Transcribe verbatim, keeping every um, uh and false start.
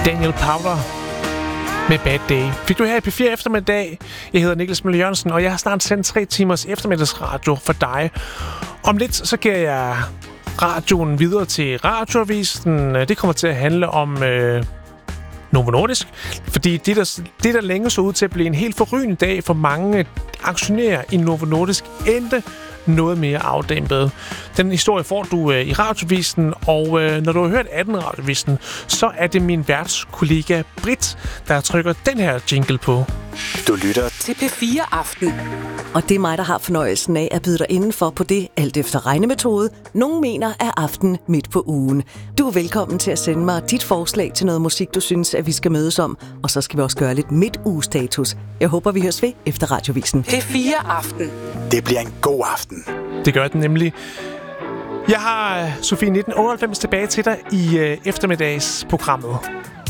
Daniel Powder med Bad Day. Fik du her i P fire eftermiddag. Jeg hedder Niklas Møller Jørgensen, og jeg har snart sendt tre timers eftermiddagsradio for dig. Om lidt så giver jeg radioen videre til Radioavisen. Det kommer til at handle om øh, Novo Nordisk, fordi det der, det, der længe så ud til at blive en helt forrygende dag for mange aktionærer i Novo Nordisk, endte noget mere afdæmpet. Den historie får du øh, i Radioavisen, og øh, når du har hørt atten Radioavisen, så er det min værtskollega Britt, der trykker den her jingle på. Du lytter til P fire Aften. Og det er mig, der har fornøjelsen af at byde dig indenfor på det, alt efter regnemetode, nogen mener er aften midt på ugen. Du er velkommen til at sende mig dit forslag til noget musik, du synes, at vi skal mødes om, og så skal vi også gøre lidt midtugestatus. Jeg håber, vi høres ved efter Radioavisen. P fire Aften. Det bliver en god aften. Det gør den nemlig. Jeg har Sofie nitten otteoghalvfems tilbage til dig i øh, eftermiddagsprogrammet.